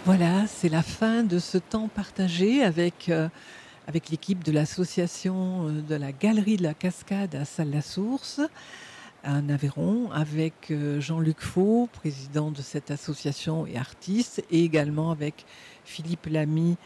Voilà, c'est la fin de ce temps partagé avec l'équipe de l'association de la Galerie de la Cascade à Salles-la-Source, à Aveyron, avec Jean-Luc Faux, président de cette association et artiste, et également avec Philippe Lamy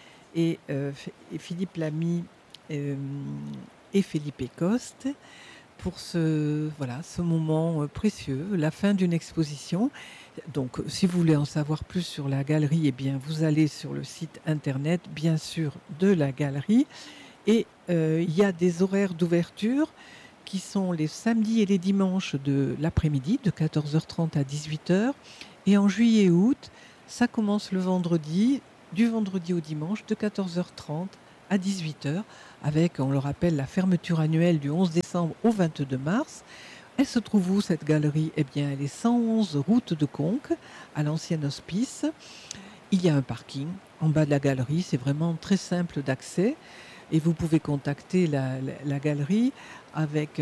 et Philippe Lamy euh, et Philippe Coste pour ce moment précieux, la fin d'une exposition. Donc, si vous voulez en savoir plus sur la galerie, eh bien, vous allez sur le site internet, bien sûr, de la galerie. Et il y a des horaires d'ouverture qui sont les samedis et les dimanches de l'après-midi, de 14h30 à 18h. Et en juillet et août, ça commence le vendredi, du vendredi au dimanche, de 14h30 à 18h, avec, on le rappelle, la fermeture annuelle du 11 décembre au 22 mars. Elle se trouve où, cette galerie? Eh bien, elle est 111 route de Conques, à l'ancien hospice. Il y a un parking en bas de la galerie, c'est vraiment très simple d'accès. Et vous pouvez contacter la galerie avec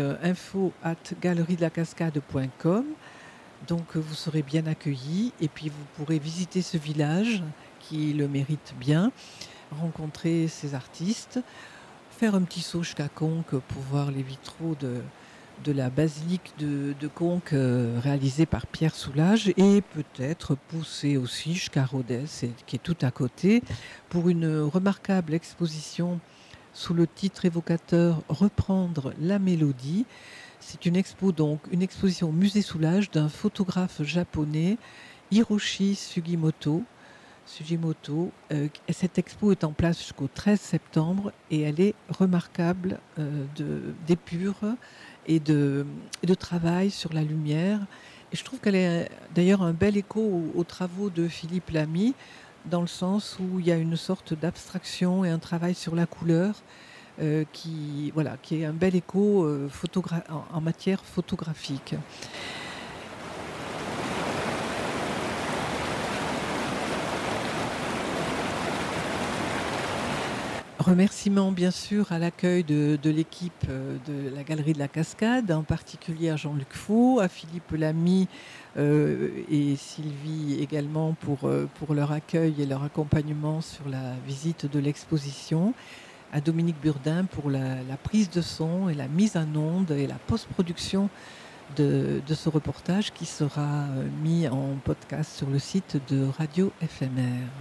info@galeriedelaCascade.com. Donc vous serez bien accueillis et puis vous pourrez visiter ce village qui le mérite bien, rencontrer ces artistes, faire un petit saut jusqu'à Conques pour voir les vitraux de la basilique de Conques réalisée par Pierre Soulages, et peut-être pousser aussi jusqu'à Rodez, qui est tout à côté, pour une remarquable exposition sous le titre évocateur Reprendre la mélodie. C'est une exposition au musée Soulages d'un photographe japonais, Hiroshi Sugimoto. Cette expo est en place jusqu'au 13 septembre et elle est remarquable d'épure et de travail sur la lumière. Et je trouve qu'elle est d'ailleurs un bel écho aux travaux de Philippe Lamy, dans le sens où il y a une sorte d'abstraction et un travail sur la couleur qui est un bel écho en matière photographique. Remerciements bien sûr à l'accueil de l'équipe de la Galerie de la Cascade, en particulier à Jean-Luc Faux, à Philippe Lamy et Sylvie également pour leur accueil et leur accompagnement sur la visite de l'exposition, à Dominique Burdin pour la prise de son et la mise en onde et la post-production de ce reportage qui sera mis en podcast sur le site de Radio FMR.